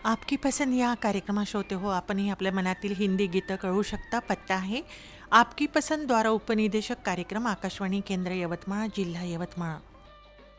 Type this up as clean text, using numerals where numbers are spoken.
आपकी पसंद या कार्यक्रमात श्रोते हो आपणही आपल्या मनातील हिंदी गीतं कळवू शकता. पत्ता आहे आपकी पसंद द्वारा उपनिदेशक कार्यक्रम आकाशवाणी केंद्र यवतमाळ जिल्हा यवतमाळ.